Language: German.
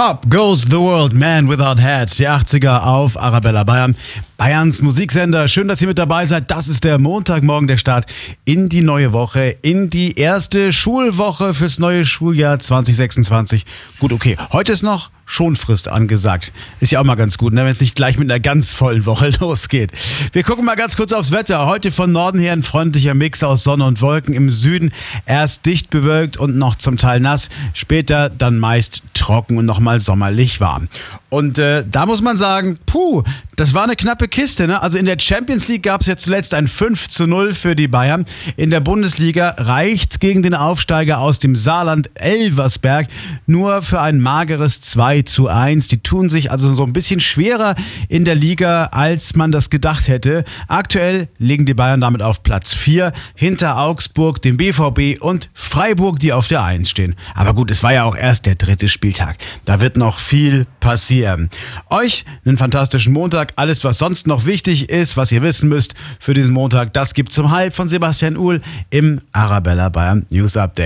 Pop Goes the World, Man Without Hats, die 80er auf Arabella Bayern. Bayerns Musiksender. Schön, dass ihr mit dabei seid. Das ist der Montagmorgen, der Start in die neue Woche, in die erste Schulwoche fürs neue Schuljahr 2026. Gut, okay. Heute ist noch Schonfrist angesagt. Ist ja auch mal ganz gut, ne, wenn es nicht gleich mit einer ganz vollen Woche losgeht. Wir gucken mal ganz kurz aufs Wetter. Heute von Norden her ein freundlicher Mix aus Sonne und Wolken. Im Süden erst dicht bewölkt und noch zum Teil nass. Später dann meist trocken und nochmal sommerlich warm. Und da muss man sagen, das war eine knappe Kiste, ne? Also in der Champions League gab es ja zuletzt ein 5:0 für die Bayern. In der Bundesliga reicht's gegen den Aufsteiger aus dem Saarland Elversberg nur für ein mageres 2:1. Die tun sich also so ein bisschen schwerer in der Liga, als man das gedacht hätte. Aktuell liegen die Bayern damit auf Platz 4 hinter Augsburg, dem BVB und Freiburg, die auf der 1 stehen. Aber gut, es war ja auch erst der 3. Spieltag. Da wird noch viel passieren. Euch einen fantastischen Montag. Alles, was sonst noch wichtig ist, was ihr wissen müsst für diesen Montag, das gibt's um 12:30 von Sebastian Uhl im Arabella Bayern News Update.